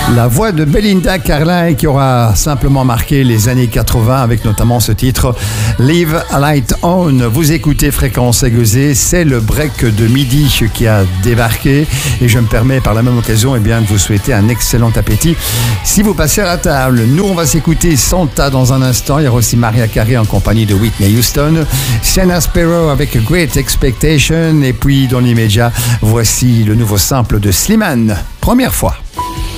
La voix de Belinda Carlisle qui aura simplement marqué les années 80 avec notamment ce titre Leave a Light On. Vous écoutez Fréquence Aiguisée, c'est le break de midi qui a débarqué et je me permets par la même occasion de vous souhaiter un excellent appétit si vous passez à la table. Nous on va s'écouter Santa dans un instant, il y aura aussi Mariah Carey en compagnie de Whitney Houston, Sienna Sparrow avec Great Expectation et puis dans l'immédiat voici le nouveau sample de Slimane, Première fois.